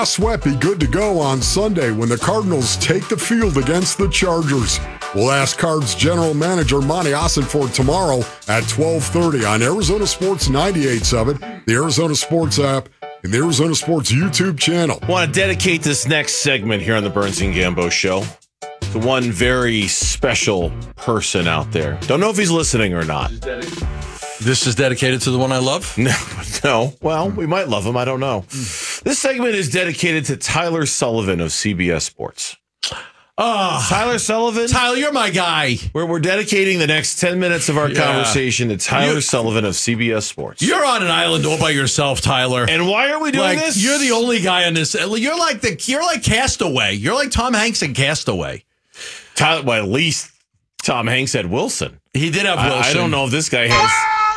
Sweat be good to go on Sunday when the Cardinals take the field against the Chargers. We'll ask Cards General Manager Monty Ossenfort tomorrow at 12:30 on Arizona Sports 98.7, the Arizona Sports app, and the Arizona Sports YouTube channel. I want to dedicate this next segment here on the Burns and Gambo Show to one very special person out there. Don't know if he's listening or not. This is dedicated to the one I love? No. Well, we might love him. I don't know. This segment is dedicated to Tyler Sullivan of CBS Sports. Tyler Sullivan? Tyler, you're my guy. We're dedicating the next 10 minutes of our conversation to Tyler Sullivan of CBS Sports. You're on an island all by yourself, Tyler. And why are we doing this? You're the only guy on this. You're like Castaway. You're like Tom Hanks in Castaway. Tyler, well, at least Tom Hanks had Wilson. He did have Wilson. I don't know if this guy has...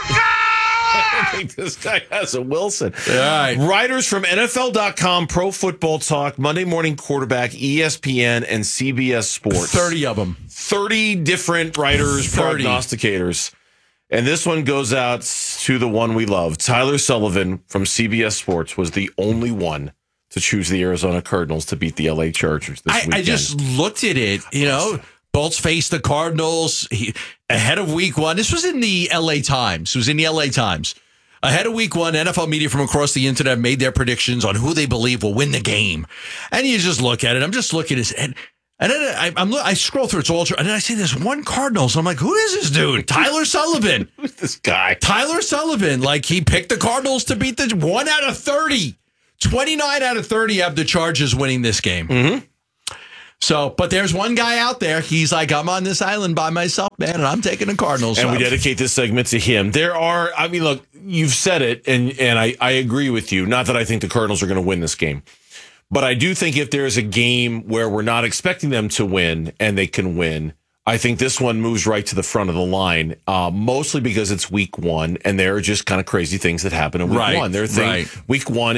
I don't think this guy has a Wilson. All right. Writers from NFL.com, Pro Football Talk, Monday Morning Quarterback, ESPN, and CBS Sports. 30 of them. 30 different writers, 30. prognosticators. And this one goes out to the one we love. Tyler Sullivan from CBS Sports was the only one to choose the Arizona Cardinals to beat the LA Chargers this weekend. I just looked at it, Bolts faced the Cardinals ahead of week one. This was in the LA Times. It was in the LA Times. Ahead of week one, NFL media from across the internet made their predictions on who they believe will win the game. And you just look at it. I'm just looking at it. And then I scroll through, it's all true. And then I see this one Cardinals. I'm like, who is this dude? Tyler Sullivan. Who's this guy? Tyler Sullivan. Like, he picked the Cardinals to beat the 1 out of 30. 29 out of 30 have the Chargers winning this game. Mm-hmm. So, but there's one guy out there. He's like, I'm on this island by myself, man, and I'm taking the Cardinals. And we dedicate this segment to him. Look, you've said it, and I agree with you. Not that I think the Cardinals are going to win this game. But I do think if there's a game where we're not expecting them to win and they can win, I think this one moves right to the front of the line, mostly because it's week one, and there are just kind of crazy things that happen in week one. Week one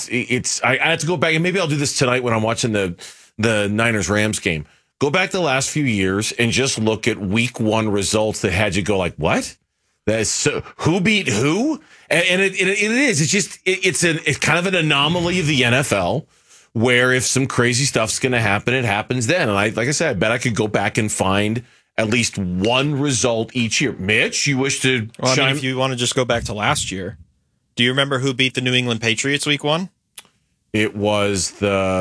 I have to go back, and maybe I'll do this tonight when I'm watching the Niners-Rams game. Go back the last few years and just look at week one results that had you go like, what? Who beat who? And it is. It's kind of an anomaly of the NFL where if some crazy stuff's going to happen, it happens then. And like I said, I bet I could go back and find at least one result each year. Mitch, you wish to chime? If you want to just go back to last year, do you remember who beat the New England Patriots week one? It was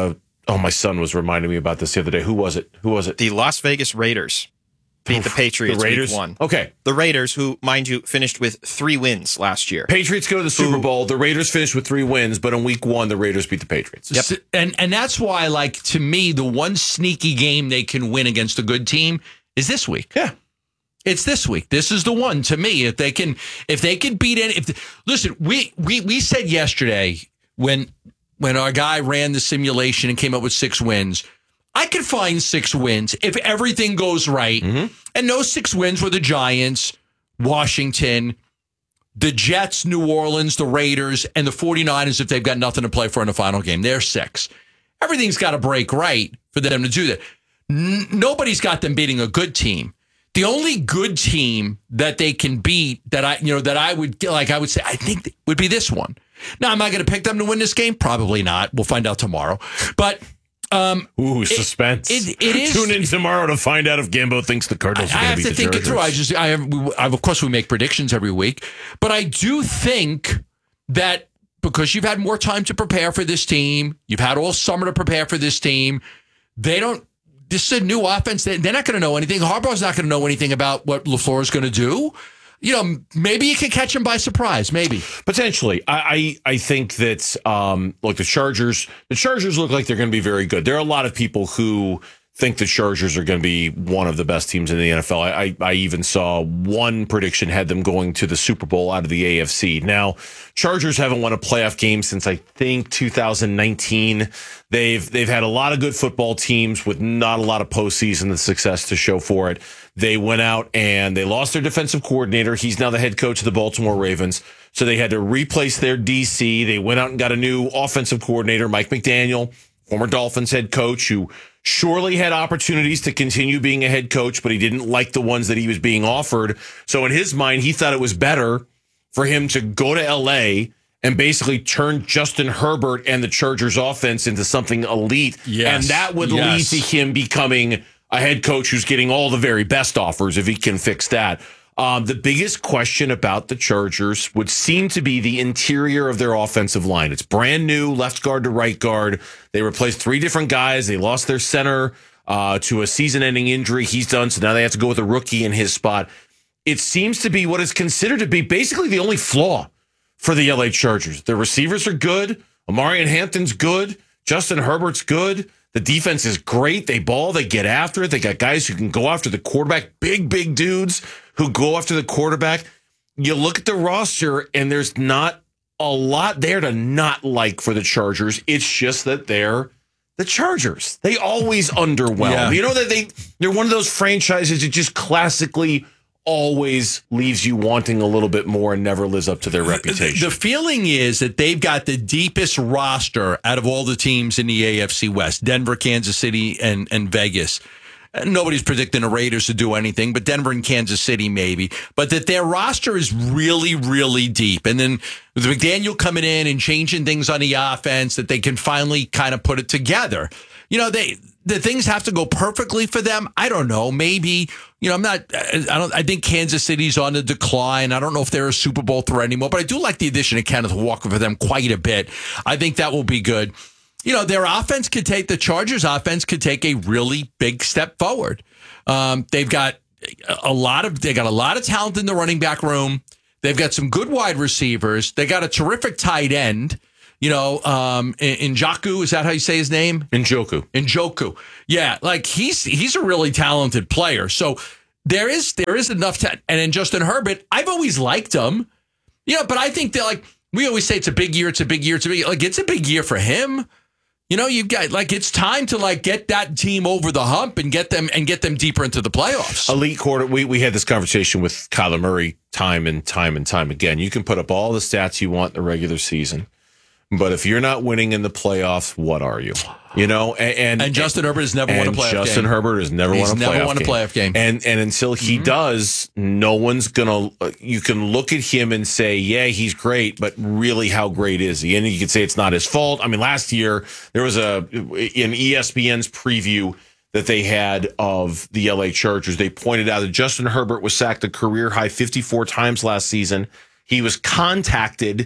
my son was reminding me about this the other day. Who was it? The Las Vegas Raiders beat the Patriots the Raiders? week one. Okay. The Raiders, who, mind you, finished with 3 wins last year. Patriots go to the Super Bowl. The Raiders finished with 3 wins, but in week one, the Raiders beat the Patriots. Yep. And that's why, like, to me, the one sneaky game they can win against a good team is this week. Yeah. It's this week. This is the one to me. If they can beat it. Listen, we said yesterday when our guy ran the simulation and came up with 6 wins, I could find 6 wins if everything goes right. Mm-hmm. And those 6 wins were the Giants, Washington, the Jets, New Orleans, the Raiders, and the 49ers if they've got nothing to play for in the final game. They're 6. Everything's got to break right for them to do that. Nobody's got them beating a good team. The only good team that they can beat that I would say I think would be this one. Now, am I going to pick them to win this game? Probably not. We'll find out tomorrow. But suspense! It is. Tune in tomorrow to find out if Gambo thinks the Cardinals are going to beat the Chargers. I have to think it through. Of course, we make predictions every week, but I do think that because you've had more time to prepare for this team, you've had all summer to prepare for this team. This is a new offense. They're not going to know anything. Harbaugh's not going to know anything about what LaFleur is going to do. Maybe you can catch him by surprise. Maybe potentially. I think that look, the Chargers look like they're going to be very good. There are a lot of people who think the Chargers are going to be one of the best teams in the NFL. I even saw one prediction had them going to the Super Bowl out of the AFC. Now, Chargers haven't won a playoff game since I think 2019. They've had a lot of good football teams with not a lot of postseason success to show for it. They went out and they lost their defensive coordinator. He's now the head coach of the Baltimore Ravens. So they had to replace their DC. They went out and got a new offensive coordinator, Mike McDaniel, former Dolphins head coach, who surely had opportunities to continue being a head coach, but he didn't like the ones that he was being offered. So in his mind, he thought it was better for him to go to LA and basically turn Justin Herbert and the Chargers offense into something elite. Yes. And that would lead to him becoming a head coach who's getting all the very best offers if he can fix that. The biggest question about the Chargers would seem to be the interior of their offensive line. It's brand new, left guard to right guard. They replaced 3 different guys. They lost their center to a season-ending injury. He's done, so now they have to go with a rookie in his spot. It seems to be what is considered to be basically the only flaw for the LA Chargers. Their receivers are good. Omarion Hampton's good. Justin Herbert's good. The defense is great. They ball. They get after it. They got guys who can go after the quarterback. Big dudes who go after the quarterback. You look at the roster, and there's not a lot there to not like for the Chargers. It's just that they're the Chargers. They always underwhelm. Yeah. You know that they're one of those franchises that just classically always leaves you wanting a little bit more and never lives up to their reputation. The feeling is that they've got the deepest roster out of all the teams in the AFC West. Denver, Kansas City, and Vegas. Nobody's predicting the Raiders to do anything, but Denver and Kansas City maybe. But that their roster is really, really deep. And then with McDaniel coming in and changing things on the offense, that they can finally kind of put it together. You know, the things have to go perfectly for them. I don't know. Maybe, I think Kansas City's on the decline. I don't know if they're a Super Bowl threat anymore, but I do like the addition of Kenneth Walker for them quite a bit. I think that will be good. You know, their offense could take, the Chargers offense could take a really big step forward. They've got a lot of talent in the running back room. They've got some good wide receivers. They got a terrific tight end. Njoku, is that how you say his name? Njoku. Yeah, like he's a really talented player. So there is enough talent. And then Justin Herbert, I've always liked him. But I think that we always say it's a big year, it's a big year. It's a big year for him. You've got it's time to get that team over the hump and get them deeper into the playoffs. Elite quarter. We had this conversation with Kyler Murray time and time again. You can put up all the stats you want in the regular season, but if you're not winning in the playoffs, what are you? And Justin Herbert has never won a playoff game. Justin Herbert has never won a playoff game. And until he does, no one's going to, you can look at him and say, yeah, he's great, but really how great is he? And you could say it's not his fault. I mean, last year there was in ESPN's preview that they had of the LA Chargers, they pointed out that Justin Herbert was sacked a career high 54 times last season. He was contacted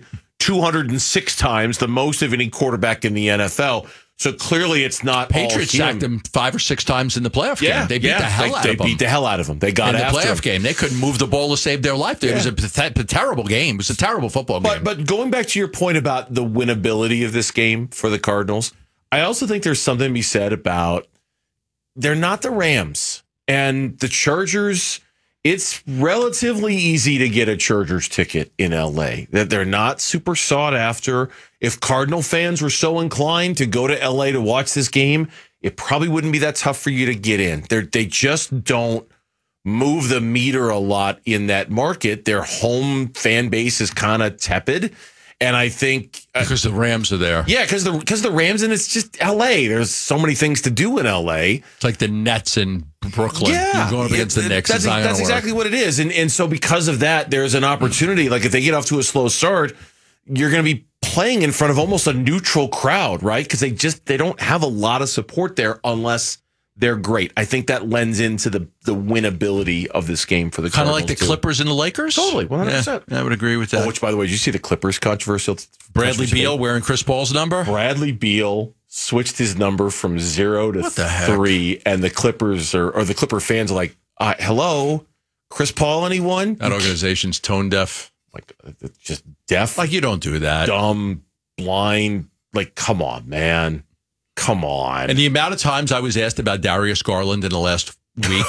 206 times, the most of any quarterback in the NFL. So clearly it's not Patriots sacked him 5 or 6 times in the playoff game. They beat the hell out of him. They beat the hell out of him. They got after him. In the playoff game. They couldn't move the ball to save their life. It was a terrible game. It was a terrible football game. But going back to your point about the winnability of this game for the Cardinals, I also think there's something to be said about they're not the Rams. And the Chargers, it's relatively easy to get a Chargers ticket in LA. That they're not super sought after. If Cardinal fans were so inclined to go to LA to watch this game, it probably wouldn't be that tough for you to get in. They just don't move the meter a lot in that market. Their home fan base is kind of tepid. And I think because the Rams are there. Yeah, because the Rams, and it's just LA. There's so many things to do in LA. It's like the Nets in Brooklyn. Yeah, you're going up against the Knicks. That's exactly what it is. And so because of that, there's an opportunity. Like if they get off to a slow start, you're going to be playing in front of almost a neutral crowd, right? Because they don't have a lot of support there unless they're great. I think that lends into the winnability of this game for the Cardinals. Kind of like the Clippers and the Lakers? Totally, 100%. Yeah, I would agree with that. Which, by the way, did you see the Clippers controversial? Bradley Beal wearing Chris Paul's number? Bradley Beal switched his number from 0 to 3, and the Clippers or the Clipper fans are like, hello, Chris Paul, anyone? That organization's tone deaf. Like, just deaf. Like, you don't do that. Dumb, blind. Like, come on, man. Come on. And the amount of times I was asked about Darius Garland in the last week,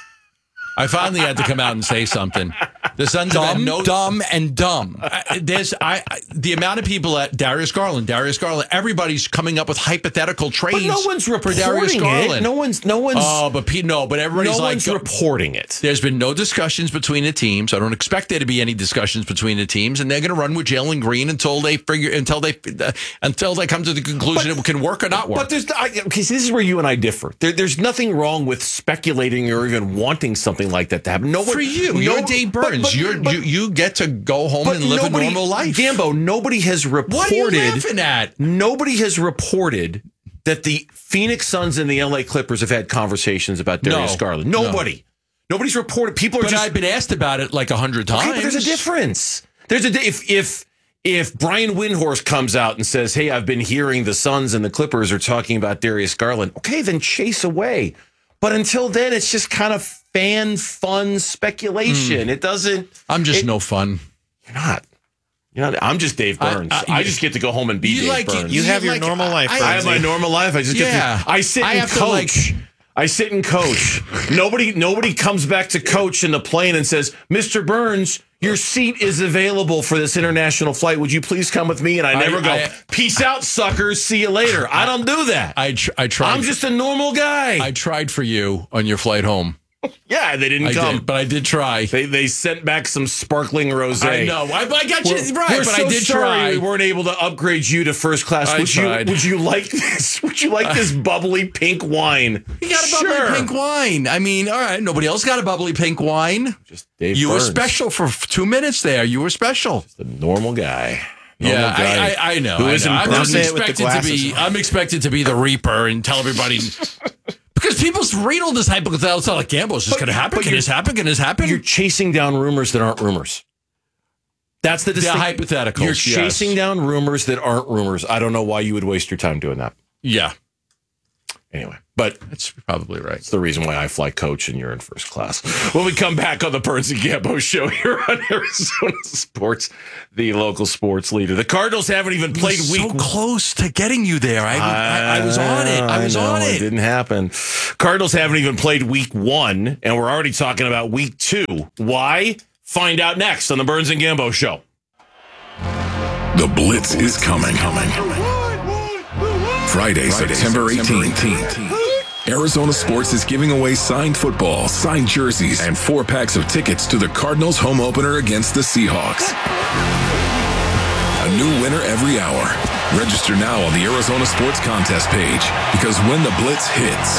I finally had to come out and say something. There's dumb and dumb. The amount of people at Darius Garland, everybody's coming up with hypothetical trades. But no one's reporting for Darius Garland. It. No one's. Oh, but everybody's no one's reporting it. There's been no discussions between the teams. I don't expect there to be any discussions between the teams, and they're going to run with Jalen Green until they come to the conclusion it can work or not work. But this is where you and I differ. There's nothing wrong with speculating or even wanting something like that to happen. You're Dave Burns. because you get to go home and live a normal life. Gambo, nobody has reported. What are you laughing at? Nobody has reported that the Phoenix Suns and the LA Clippers have had conversations about Darius Garland. Nobody. No. Nobody's reported. People are I've been asked about it like 100 times. Okay, but there's a difference. If Brian Windhorst comes out and says, "Hey, I've been hearing the Suns and the Clippers are talking about Darius Garland," okay, then chase away. But until then, it's just kind of fun speculation. It doesn't. I'm just no fun. You're not. I'm just Dave Burns. I just get to go home and be Dave Burns. You have your normal life. I have my normal life. I just get to. I sit and coach. I sit and coach. Nobody comes back to coach in the plane and says, "Mr. Burns, your seat is available for this international flight. Would you please come with me?" And I never go, "Peace out, suckers. See you later." I don't do that. I tried. I'm just a normal guy. I tried for you on your flight home. Yeah, they didn't come. But I did try. They sent back some sparkling rosé. I know. I got you right, but so I did sorry try. We weren't able to upgrade you to first class. Would you like this? Would you like this bubbly pink wine? You got a bubbly pink wine. I mean, all right. Nobody else got a bubbly pink wine. Just Dave You Burns. were special for 2 minutes there. You were special. Just a normal guy. I know. I'm expected to be the Reaper and tell everybody. Because people read all this hypothetical. It's not like Gambo's just going to happen. Can this happen? Can this happen? You're chasing down rumors that aren't rumors. That's the hypotheticals. You're chasing down rumors that aren't rumors. I don't know why you would waste your time doing that. Yeah. Anyway, but that's probably right. It's the reason why I fly coach and you're in first class. When we come back on the Burns and Gambo show here on Arizona Sports, the local sports leader. The Cardinals haven't even played week so close to getting you there. I was on it. I was on it. It didn't happen. Cardinals haven't even played week 1, and we're already talking about week 2. Why? Find out next on the Burns and Gambo show. The Blitz is coming. Friday, September 18th. Arizona Sports is giving away signed football, signed jerseys, and 4 packs of tickets to the Cardinals home opener against the Seahawks. A new winner every hour. Register now on the Arizona Sports contest page, because when the Blitz hits,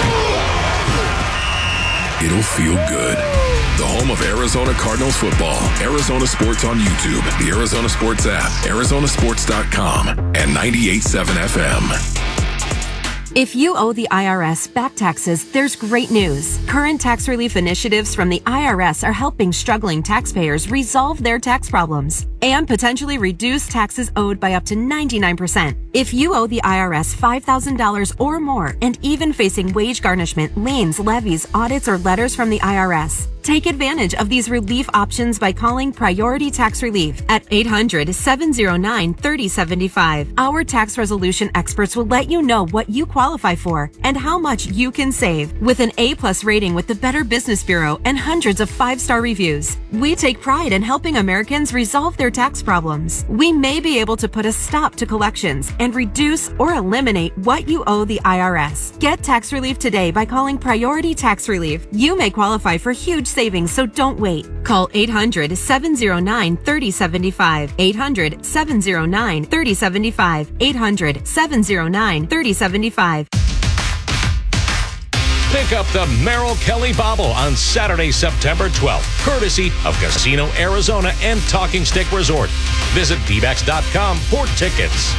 it'll feel good. The home of Arizona Cardinals football. Arizona Sports on YouTube, the Arizona Sports app, arizonasports.com, and 98.7 FM. If you owe the IRS back taxes, there's great news. Current tax relief initiatives from the IRS are helping struggling taxpayers resolve their tax problems and potentially reduce taxes owed by up to 99%. If you owe the IRS $5,000 or more and even facing wage garnishment, liens, levies, audits, or letters from the IRS, take advantage of these relief options by calling Priority Tax Relief at 800-709-3075. Our tax resolution experts will let you know what you qualify for and how much you can save. With an A+ rating with the Better Business Bureau and hundreds of 5-star reviews, we take pride in helping Americans resolve their tax problems. We may be able to put a stop to collections and reduce or eliminate what you owe the IRS. Get tax relief today by calling Priority Tax Relief. You may qualify for huge savings, so don't wait. Call 800-709-3075. 800-709-3075. 800-709-3075. Pick up the Merrill Kelly Bobble on Saturday, September 12th, courtesy of Casino Arizona and Talking Stick Resort. Visit dbacks.com for tickets.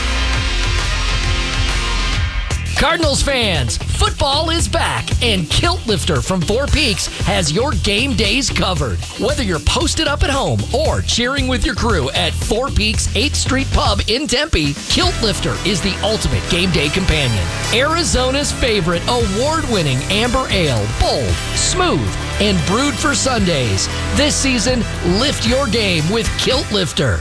Cardinals fans, football is back, and Kilt Lifter from Four Peaks has your game days covered. Whether you're posted up at home or cheering with your crew at Four Peaks 8th Street Pub in Tempe, Kilt Lifter is the ultimate game day companion. Arizona's favorite award-winning amber ale, bold, smooth, and brewed for Sundays. This season, lift your game with Kilt Lifter.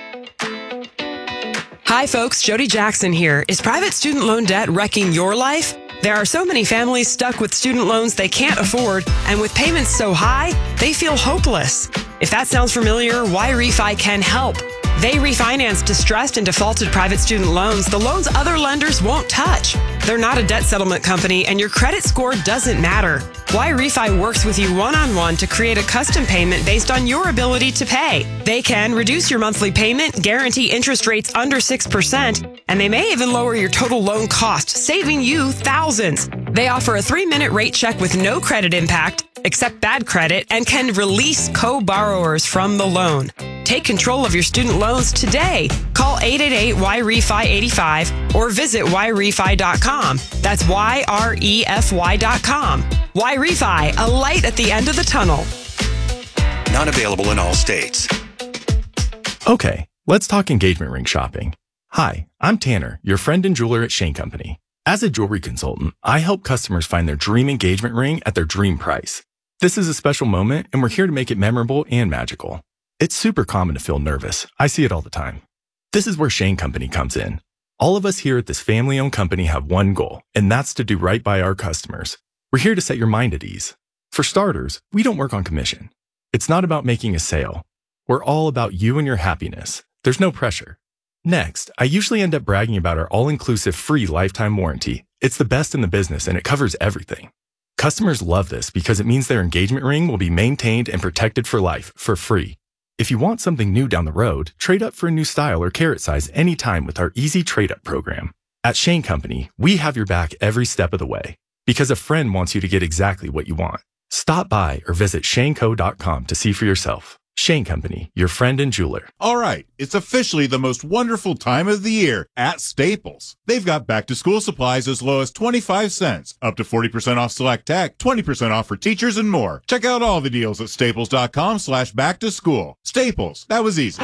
Hi folks, Jody Jackson here. Is private student loan debt wrecking your life? There are so many families stuck with student loans they can't afford, and with payments so high, they feel hopeless. If that sounds familiar, Y-Refi can help. They refinance distressed and defaulted private student loans, the loans other lenders won't touch. They're not a debt settlement company, and your credit score doesn't matter. Y-Refi works with you one-on-one to create a custom payment based on your ability to pay. They can reduce your monthly payment, guarantee interest rates under 6%, and they may even lower your total loan cost, saving you thousands. They offer a 3-minute rate check with no credit impact, accept bad credit, and can release co-borrowers from the loan. Take control of your student loans today. Call 888-YREFI-85 or visit YREFI.com. That's YREFY.com. YREFI, a light at the end of the tunnel. Not available in all states. Okay, let's talk engagement ring shopping. Hi, I'm Tanner, your friend and jeweler at Shane Company. As a jewelry consultant, I help customers find their dream engagement ring at their dream price. This is a special moment, and we're here to make it memorable and magical. It's super common to feel nervous. I see it all the time. This is where Shane Company comes in. All of us here at this family-owned company have one goal, and that's to do right by our customers. We're here to set your mind at ease. For starters, we don't work on commission. It's not about making a sale. We're all about you and your happiness. There's no pressure. Next, I usually end up bragging about our all-inclusive free lifetime warranty. It's the best in the business, and it covers everything. Customers love this because it means their engagement ring will be maintained and protected for life, for free. If you want something new down the road, trade up for a new style or carat size anytime with our easy trade-up program. At Shane Company, we have your back every step of the way because a friend wants you to get exactly what you want. Stop by or visit shaneco.com to see for yourself. Shane Company, your friend and jeweler. All right, it's officially the most wonderful time of the year at Staples. They've got back-to-school supplies as low as 25 cents, up to 40% off select tech, 20% off for teachers, and more. Check out all the deals at staples.com/back-to-school. Staples, that was easy.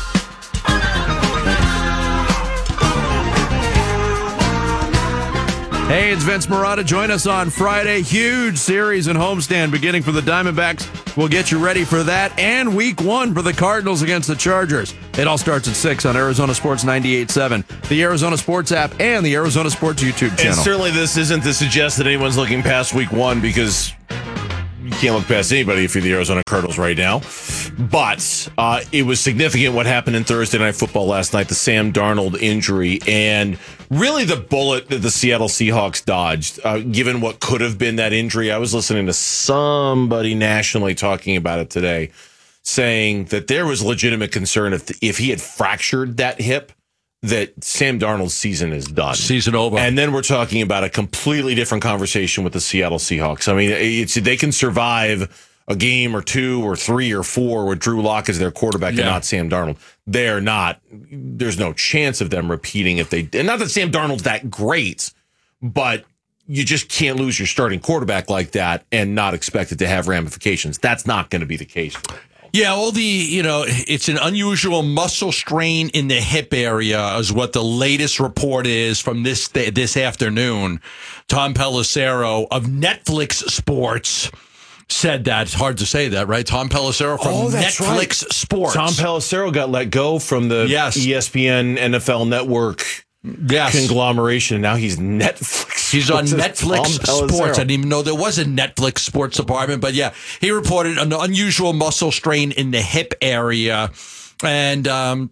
Hey, it's Vince Marotta. Join us on Friday. Huge series and homestand beginning for the Diamondbacks. We'll get you ready for that and week one for the Cardinals against the Chargers. It all starts at 6 on Arizona Sports 98.7, the Arizona Sports app, and the Arizona Sports YouTube channel. And certainly this isn't to suggest that anyone's looking past week one because you can't look past anybody if you're the Arizona Cardinals right now. But it was significant what happened in Thursday Night Football last night, the Sam Darnold injury, and really the bullet that the Seattle Seahawks dodged, given what could have been that injury. I was listening to somebody nationally talking about it today, saying that there was legitimate concern if he had fractured that hip, that Sam Darnold's season is done. Season over. And then we're talking about a completely different conversation with the Seattle Seahawks. I mean, they can survive a game or 2 or 3 or 4 with Drew Lock as their quarterback and not Sam Darnold. They're not. There's no chance of them repeating if they. And not that Sam Darnold's that great, but you just can't lose your starting quarterback like that and not expect it to have ramifications. That's not going to be the case. Yeah, it's an unusual muscle strain in the hip area is what the latest report is from this afternoon. Tom Pelissero of Netflix Sports said that. It's hard to say that, right? Tom Pelissero from Netflix Sports. Tom Pelissero got let go from the ESPN NFL Network conglomeration. Now he's Netflix. He's on Netflix Sports. I didn't even know there was a Netflix Sports department, but yeah, he reported an unusual muscle strain in the hip area. And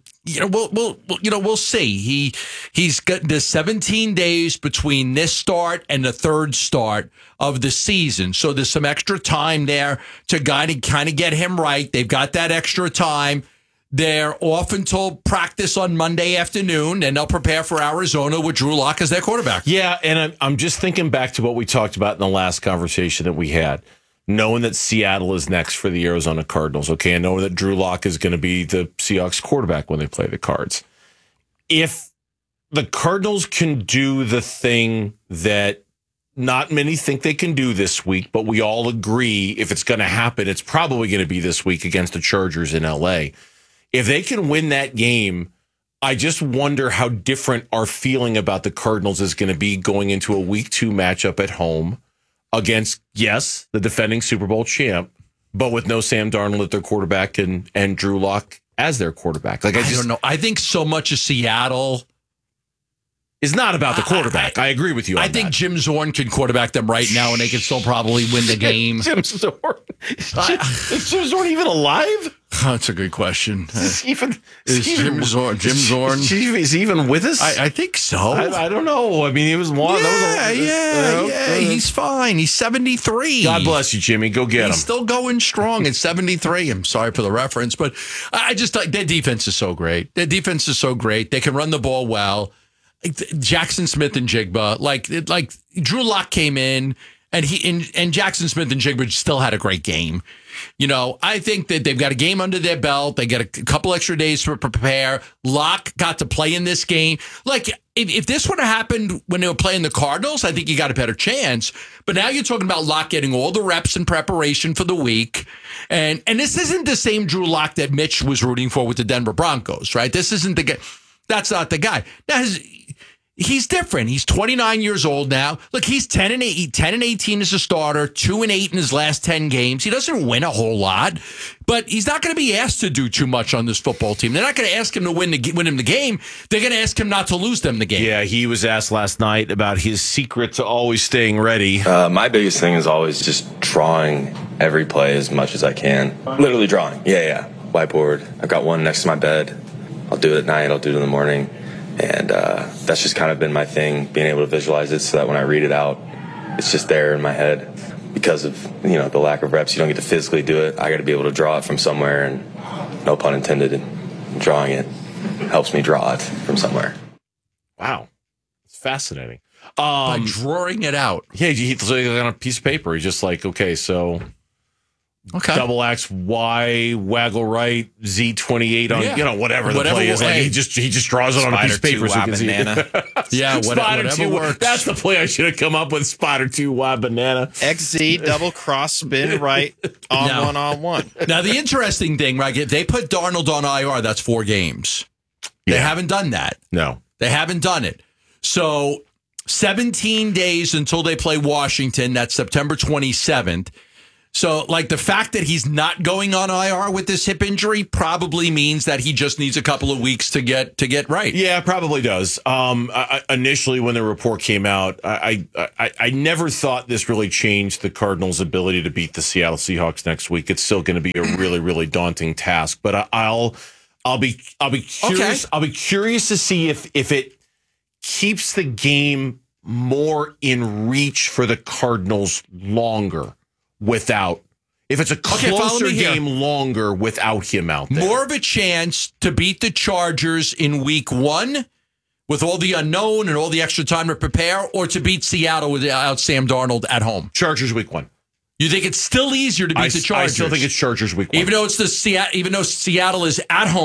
we'll see. He's got the 17 days between this start and the third start of the season. So there's some extra time there to kind of get him right. They've got that extra time. They're off until practice on Monday afternoon, and they'll prepare for Arizona with Drew Lock as their quarterback. Yeah, and I'm just thinking back to what we talked about in the last conversation that we had. Knowing that Seattle is next for the Arizona Cardinals, okay, and knowing that Drew Lock is going to be the Seahawks quarterback when they play the Cards. If the Cardinals can do the thing that not many think they can do this week, but we all agree if it's going to happen, it's probably going to be this week against the Chargers in L.A. If they can win that game, I just wonder how different our feeling about the Cardinals is going to be going into a week 2 matchup at home against, yes, the defending Super Bowl champ, but with no Sam Darnold at their quarterback and Drew Lock as their quarterback. Like I don't know. I think so much of Seattle is not about the quarterback. I agree with you on I think Jim Zorn can quarterback them right now, and they can still probably win the game. Jim Zorn? Is Jim Zorn even alive? That's a good question. Is Jim Zorn? Is he even with us? I think so. I don't know. I mean, he was one. Yeah. He's fine. He's 73. God bless you, Jimmy. Go get him. He's still going strong at 73. I'm sorry for the reference, but I just like their defense is so great. They can run the ball well. Jackson Smith and Jigba, like Drew Lock came in And Jackson Smith and Jigba still had a great game. I think that they've got a game under their belt. They get a couple extra days to prepare. Locke got to play in this game. Like, if this would have happened when they were playing the Cardinals, I think you got a better chance. But now you're talking about Locke getting all the reps in preparation for the week. And this isn't the same Drew Lock that Mitch was rooting for with the Denver Broncos, right? This isn't the guy. That's not the guy. Now, he's different. He's 29 years old now. Look, he's 10-18 as a starter, 2-8 in his last 10 games. He doesn't win a whole lot, but he's not going to be asked to do too much on this football team. They're not going to ask him to win him the game. They're going to ask him not to lose them the game. Yeah, he was asked last night about his secret to always staying ready. My biggest thing is always just drawing every play as much as I can. Literally drawing. Yeah. Whiteboard. I've got one next to my bed. I'll do it at night. I'll do it in the morning. And that's just kind of been my thing, being able to visualize it so that when I read it out, it's just there in my head. Because of, the lack of reps, you don't get to physically do it. I got to be able to draw it from somewhere, and no pun intended, drawing it helps me draw it from somewhere. Wow. It's fascinating. By drawing it out. Yeah, he's like on a piece of paper. He's just like, okay, so... Okay. Double X, Y, waggle right, Z28 on, whatever the play is. Like he just draws it on a piece of paper so you can see it. Yeah, whatever works. That's the play I should have come up with. Spider 2, Y, banana. XZ, double cross, spin right, on one. Now, the interesting thing, right, if they put Darnold on IR, that's 4 games. They haven't done that. No. They haven't done it. So, 17 days until they play Washington. That's September 27th. So, the fact that he's not going on IR with this hip injury probably means that he just needs a couple of weeks to get right. Yeah, probably does. Initially, when the report came out, I never thought this really changed the Cardinals' ability to beat the Seattle Seahawks next week. It's still going to be a really, really daunting task. But I'll be curious. Okay. I'll be curious to see if it keeps the game more in reach for the Cardinals longer. If it's a closer game longer without him out there. More of a chance to beat the Chargers in week 1 with all the unknown and all the extra time to prepare, or to beat Seattle without Sam Darnold at home? Chargers week 1. You think it's still easier to beat the Chargers? I still think it's Chargers week 1. Even though Seattle is at home.